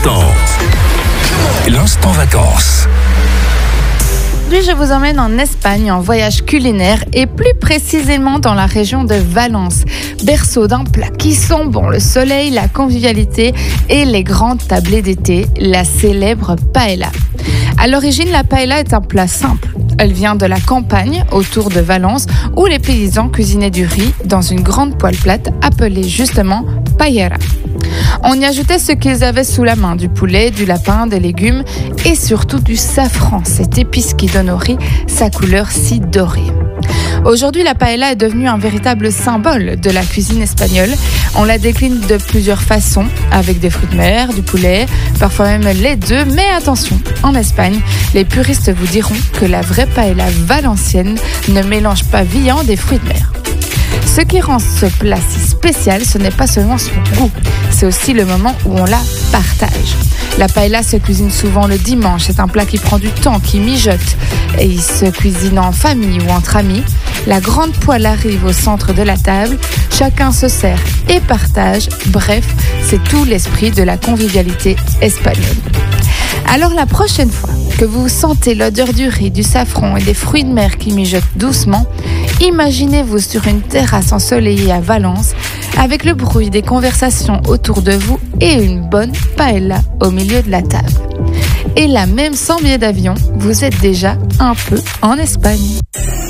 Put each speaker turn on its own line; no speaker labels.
L'instant vacances.
Aujourd'hui, je vous emmène en Espagne en voyage culinaire et plus précisément dans la région de Valence, berceau d'un plat qui sent bon le soleil, la convivialité et les grandes tablées d'été, la célèbre paella. À l'origine, la paella est un plat simple. Elle vient de la campagne, autour de Valence, où les paysans cuisinaient du riz dans une grande poêle plate appelée justement paellera. On y ajoutait ce qu'ils avaient sous la main, du poulet, du lapin, des légumes et surtout du safran, cette épice qui donne au riz sa couleur si dorée. Aujourd'hui, la paella est devenue un véritable symbole de la cuisine espagnole. On la décline de plusieurs façons, avec des fruits de mer, du poulet, parfois même les deux. Mais attention, en Espagne, les puristes vous diront que la vraie paella valencienne ne mélange pas viande et fruits de mer. Ce qui rend ce plat si spécial, ce n'est pas seulement son goût, c'est aussi le moment où on la partage. La paella se cuisine souvent le dimanche, c'est un plat qui prend du temps, qui mijote, et il se cuisine en famille ou entre amis. La grande poêle arrive au centre de la table, chacun se sert et partage, bref, c'est tout l'esprit de la convivialité espagnole. Alors la prochaine fois que vous sentez l'odeur du riz, du safran et des fruits de mer qui mijotent doucement, imaginez-vous sur une terrasse ensoleillée à Valence, avec le bruit des conversations autour de vous et une bonne paella au milieu de la table. Et là, même sans billet d'avion, vous êtes déjà un peu en Espagne.